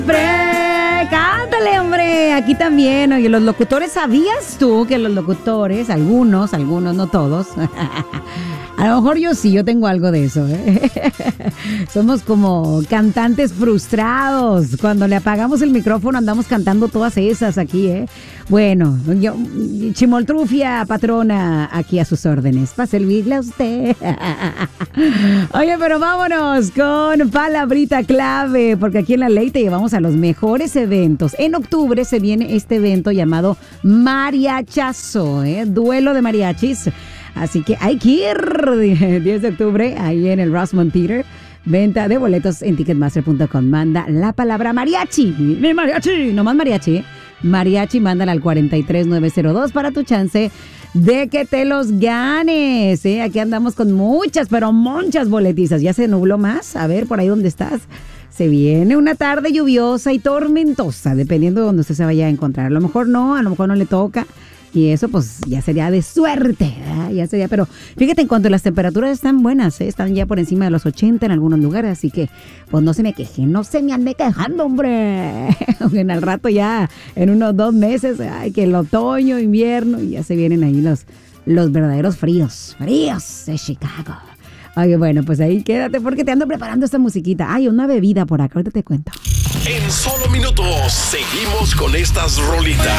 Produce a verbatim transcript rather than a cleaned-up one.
¡Hombre! ¡Cántale, hombre! Aquí también. Oye, los locutores, ¿sabías tú que los locutores, algunos, algunos, no todos, a lo mejor yo sí, yo tengo algo de eso, ¿eh? Somos como cantantes frustrados. Cuando le apagamos el micrófono andamos cantando todas esas aquí, ¿eh? Bueno, yo, Chimoltrufia, patrona, aquí a sus órdenes, para servirle a usted. Oye, pero vámonos con palabrita clave, porque aquí en La Ley te llevamos a los mejores eventos. En octubre se viene este evento llamado Mariachazo, ¿eh? Duelo de mariachis. Así que hay que ir. diez de octubre, ahí en el Rosemont Theater. Venta de boletos en ticketmaster punto com. Manda la palabra mariachi. Mi mariachi. No más mariachi. ¿eh? Mariachi, mándala al cuatro tres nueve cero dos para tu chance de que te los ganes. ¿eh? Aquí andamos con muchas, pero muchas boletizas. Ya se nubló más. A ver, por ahí donde estás. Se viene una tarde lluviosa y tormentosa, dependiendo de donde usted se vaya a encontrar. A lo mejor no, a lo mejor no le toca. Y eso pues ya sería de suerte, ¿eh? Ya sería, pero fíjate, en cuanto las temperaturas están buenas, ¿eh? Están ya por encima de los ochenta en algunos lugares, así que pues no se me quejen, no se me ande quejando, hombre. En al rato ya, en unos dos meses, ay, que el otoño, invierno, y ya se vienen ahí los, los verdaderos fríos, fríos de Chicago. Oye, bueno, pues ahí quédate porque te ando preparando esta musiquita. Ay, una bebida por acá, ahorita te cuento. En solo minutos seguimos con estas rolitas.